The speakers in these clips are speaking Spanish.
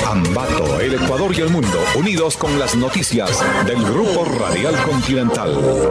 Ambato, el Ecuador y el mundo, unidos con las noticias del Grupo Radial Continental.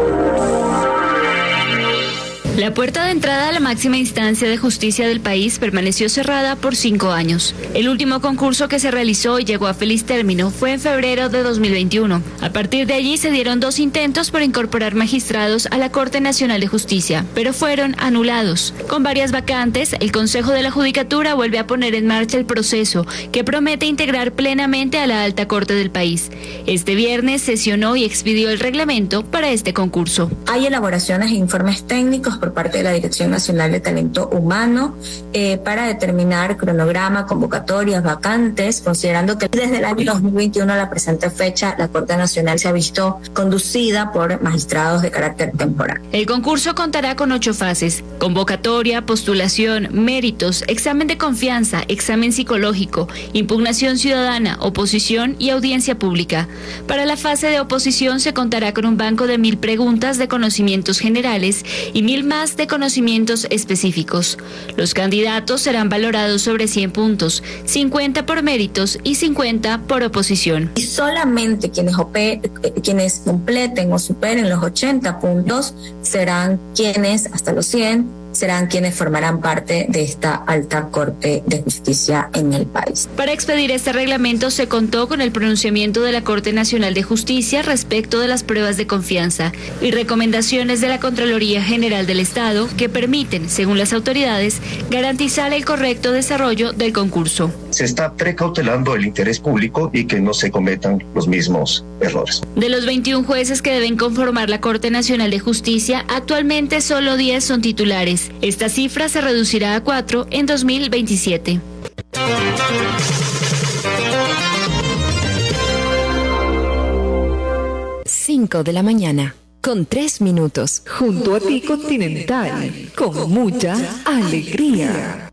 La puerta de entrada a la máxima instancia de justicia del país permaneció cerrada por 5 años. El último concurso que se realizó y llegó a feliz término fue en febrero de 2021. A partir de allí se dieron 2 intentos por incorporar magistrados a la Corte Nacional de Justicia, pero fueron anulados. Con varias vacantes, el Consejo de la Judicatura vuelve a poner en marcha el proceso que promete integrar plenamente a la alta corte del país. Este viernes sesionó y expidió el reglamento para este concurso. Hay elaboraciones e informes técnicos por parte de la Dirección Nacional de Talento Humano para determinar cronograma, convocatorias, vacantes, considerando que desde el año 2021 a la presente fecha la Corte Nacional se ha visto conducida por magistrados de carácter temporal. El concurso contará con 8 fases: convocatoria, postulación, méritos, examen de confianza, examen psicológico, impugnación ciudadana, oposición y audiencia pública. Para la fase de oposición se contará con un banco de 1000 preguntas de conocimientos generales y 1000 más de conocimientos específicos. Los candidatos serán valorados sobre 100 puntos, 50 por méritos y 50 por oposición. Y solamente quienes completen o superen los 80 puntos serán quienes, hasta los 100, serán quienes formarán parte de esta alta Corte de Justicia en el país. Para expedir este reglamento se contó con el pronunciamiento de la Corte Nacional de Justicia respecto de las pruebas de confianza y recomendaciones de la Contraloría General del Estado que permiten, según las autoridades, garantizar el correcto desarrollo del concurso. Se está precautelando el interés público y que no se cometan los mismos errores. De los 21 jueces que deben conformar la Corte Nacional de Justicia, actualmente solo 10 son titulares. Esta cifra se reducirá a 4 en 2027. 5 de la mañana, con 3 minutos. Junto a ti, Continental, con mucha alegría.